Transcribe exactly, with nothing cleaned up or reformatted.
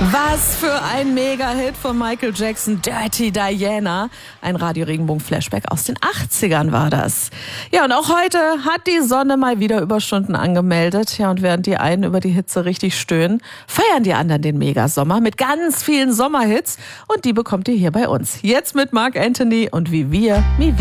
Was für ein Mega-Hit von Michael Jackson, Dirty Diana. Ein Radio-Regenbogen-Flashback aus den achtzigern war das. Ja, und auch heute hat die Sonne mal wieder Überstunden angemeldet. Ja, und während die einen über die Hitze richtig stöhnen, feiern die anderen den Megasommer mit ganz vielen Sommerhits. Und die bekommt ihr hier bei uns. Jetzt mit Marc Anthony und Wie wir, wie wir.